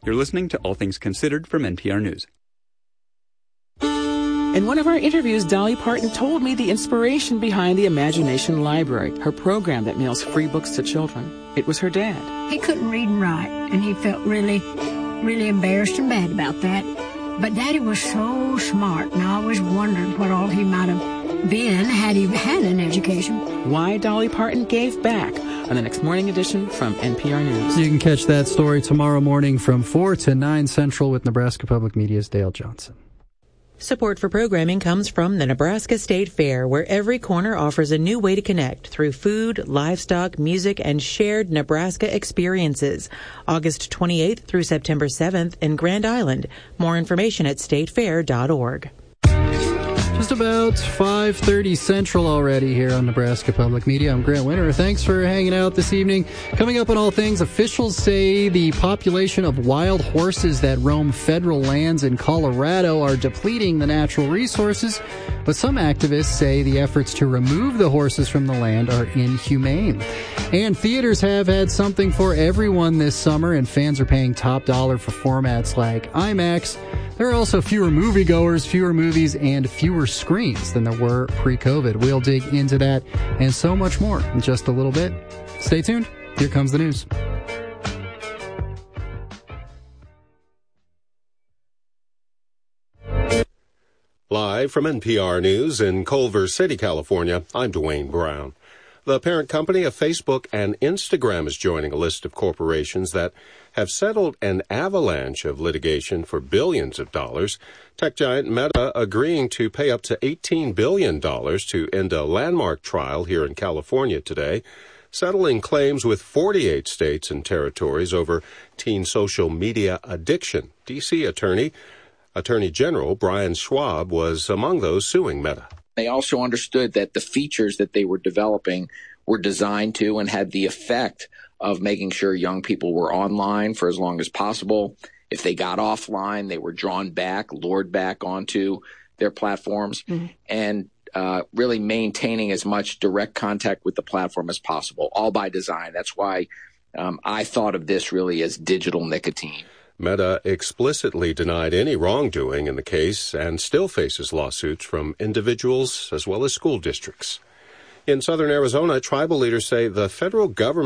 You're listening to All Things Considered from NPR News. In one of our interviews, Dolly Parton told me the inspiration behind the Imagination Library, her program that mails free books to children. It was her dad. He couldn't read and write, and he felt really, really embarrassed and bad about that. But Daddy was so smart, and I always wondered what all he might have been had he had an education. Why Dolly Parton gave back on the next morning edition from NPR News. You can catch that story tomorrow morning from 4 to 9 Central with Nebraska Public Media's Dale Johnson. Support for programming comes from the Nebraska State Fair, where every corner offers a new way to connect through food, livestock, music, and shared Nebraska experiences. August 28th through September 7th in Grand Island. More information at statefair.org. Just about 5:30 Central already here on Nebraska Public Media. I'm Grant Winter. Thanks for hanging out this evening. Coming up on All Things, officials say the population of wild horses that roam federal lands in Colorado are depleting the natural resources, but some activists say the efforts to remove the horses from the land are inhumane. And theaters have had something for everyone this summer, and fans are paying top dollar for formats like IMAX. There are also fewer moviegoers, fewer movies, and fewer screens than there were pre-COVID. We'll dig into that and so much more in just a little bit. Stay tuned. Here comes the news. Live from NPR News in Culver City, California, I'm Dwayne Brown. The parent company of Facebook and Instagram is joining a list of corporations that have settled an avalanche of litigation for billions of dollars. Tech giant Meta agreeing to pay up to $18 billion to end a landmark trial here in California today, settling claims with 48 states and territories over teen social media addiction. D.C. Attorney General Brian Schwab was among those suing Meta. They also understood that the features that they were developing were designed to and had the effect of making sure young people were online for as long as possible. If they got offline, they were drawn back, lured back onto their platforms, and really maintaining as much direct contact with the platform as possible, all by design. That's why I thought of this really as digital nicotine. Meta explicitly denied any wrongdoing in the case and still faces lawsuits from individuals as well as school districts. In southern Arizona, tribal leaders say the federal government